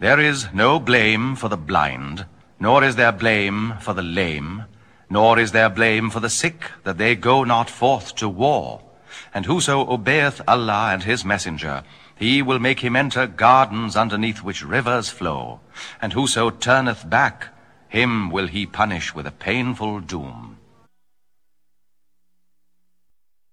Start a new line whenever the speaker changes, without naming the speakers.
There is no blame for the blind, nor is there blame for the lame, nor is there blame for the sick, that they go not forth to war. And whoso obeyeth Allah and his messenger, he will make him enter gardens underneath which rivers flow. And whoso turneth back, him will he punish with a painful doom.